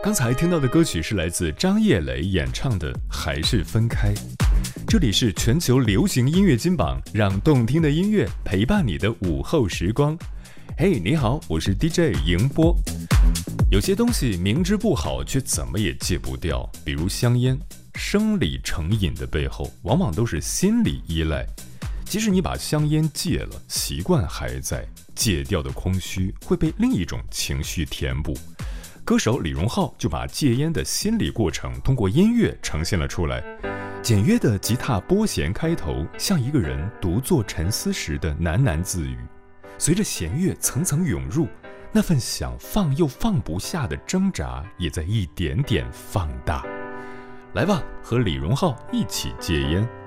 刚才听到的歌曲是来自张叶磊演唱的《还是分开》。这里是全球流行音乐金榜，让动听的音乐陪伴你的午后时光。嘿，你好，我是 DJ 迎波。有些东西明知不好，却怎么也戒不掉，比如香烟。生理成瘾的背后，往往都是心理依赖。即使你把香烟戒了，习惯还在，戒掉的空虚会被另一种情绪填补。歌手李荣浩就把戒烟的心理过程通过音乐呈现了出来。简约的吉他拨弦开头，像一个人独坐沉思时的喃喃自语。随着弦乐层层涌入，那份想放又放不下的挣扎也在一点点放大。来吧，和李荣浩一起戒烟。